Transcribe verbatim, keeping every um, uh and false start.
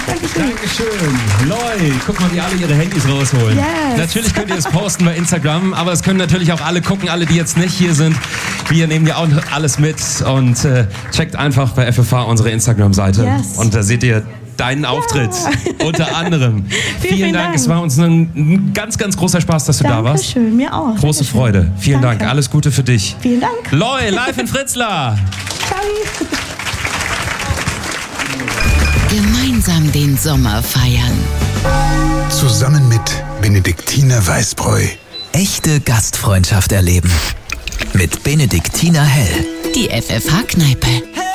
Dankeschön. Dankeschön. Loi, guck mal, wie alle ihre Handys rausholen. Yes. Natürlich könnt ihr es posten bei Instagram, aber es können natürlich auch alle gucken, alle, die jetzt nicht hier sind. Wir nehmen ja auch alles mit und äh, checkt einfach bei F F H unsere Instagram-Seite. Yes. Und da seht ihr deinen Auftritt, ja. unter anderem. vielen, vielen, vielen Dank. Dank. Es war uns ein, ein ganz, ganz großer Spaß, dass du Dankeschön, da warst. mir auch. Große Dankeschön. Freude. Vielen Danke. Dank. Alles Gute für dich. Vielen Dank. Loi, live in Fritzlar. Ciao. Gemeinsam den Sommer feiern. Zusammen mit Benediktiner Weißbräu. Echte Gastfreundschaft erleben. Mit Benediktiner Hell. Die F F H-Kneipe.